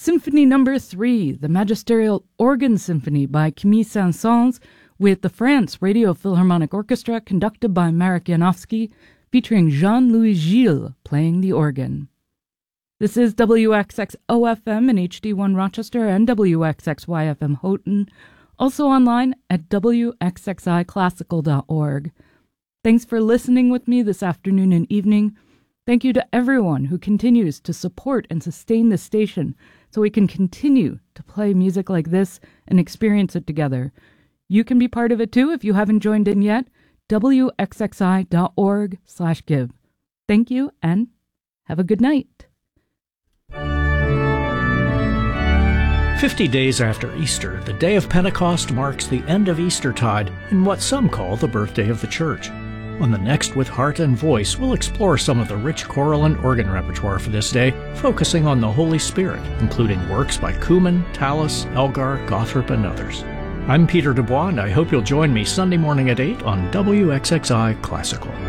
Symphony Number 3, the Magisterial Organ Symphony by Camille Saint-Saëns, with the France Radio Philharmonic Orchestra conducted by Marek Janowski, featuring Jean-Louis Gilles playing the organ. This is WXXOFM in HD1 Rochester and WXXYFM Houghton, also online at WXXIClassical.org. Thanks for listening with me this afternoon and evening. Thank you to everyone who continues to support and sustain this station so we can continue to play music like this and experience it together. You can be part of it too if you haven't joined in yet. WXXI.org/give. Thank you and have a good night. 50 days after Easter, the day of Pentecost marks the end of Eastertide and what some call the birthday of the Church. On the next With Heart and Voice, we'll explore some of the rich choral and organ repertoire for this day, focusing on the Holy Spirit, including works by Kuhlmann, Tallis, Elgar, Gotthard, and others. I'm Peter Dubois, and I hope you'll join me Sunday morning at 8 on WXXI Classical.